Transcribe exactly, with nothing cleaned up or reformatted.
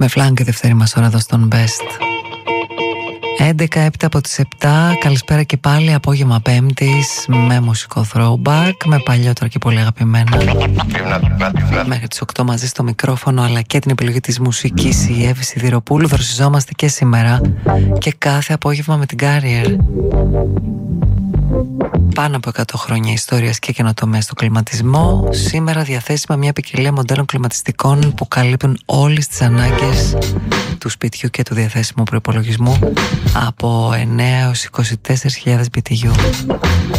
Με φλάνγκ και δεύτερη μας ώρα εδώ στον Best. έντεκα έπειτα από τις επτά. Καλησπέρα και πάλι, απόγευμα Πέμπτης, με μουσικό throwback, με παλιότερα και πολύ αγαπημένα. Μέχρι τις οκτώ μαζί στο μικρόφωνο, αλλά και την επιλογή της μουσικής, η Εύη Σιδηροπούλου. Δροσιζόμαστε και σήμερα και κάθε απόγευμα με την Carrier. Πάνω από εκατό χρόνια ιστορίας και καινοτομίας στο κλιματισμό. Σήμερα διαθέσιμα μια ποικιλία μοντέλων κλιματιστικών που καλύπτουν όλες τις ανάγκες του σπιτιού και του διαθέσιμου προϋπολογισμού από εννέα έως είκοσι τέσσερις χιλιάδες μπι τι γιου.